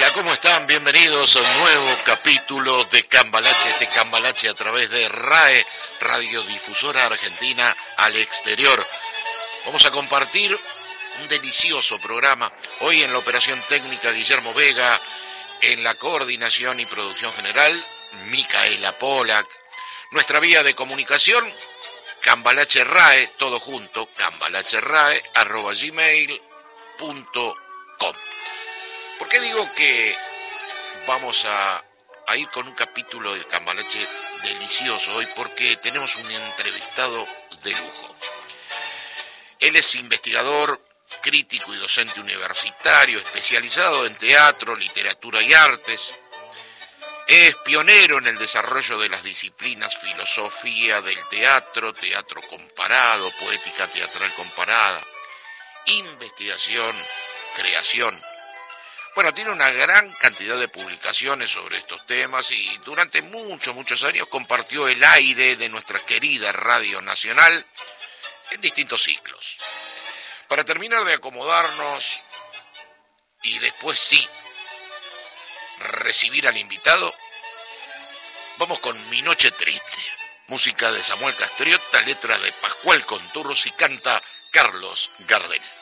Hola, ¿cómo están? Bienvenidos a un nuevo capítulo de Cambalache, Cambalache a través de RAE, Radiodifusora Argentina al Exterior. Vamos a compartir un delicioso programa. Hoy en la operación técnica Guillermo Vega, en la coordinación y producción general Micaela Polak. Nuestra vía de comunicación, Cambalache RAE, todo junto, cambalacherrae@gmail.com. ¿Por qué digo que vamos a ir con un capítulo de Cambalache delicioso hoy? Porque tenemos un entrevistado de lujo. Él es investigador, crítico y docente universitario, especializado en teatro, literatura y artes. Es pionero en el desarrollo de las disciplinas filosofía del teatro, teatro comparado, poética teatral comparada, investigación, creación. Bueno, tiene una gran cantidad de publicaciones sobre estos temas y durante muchos años compartió el aire de nuestra querida Radio Nacional en distintos ciclos. Para terminar de acomodarnos y después sí recibir al invitado, vamos con Mi Noche Triste, música de Samuel Castriota, letra de Pascual Conturros y canta Carlos Gardel.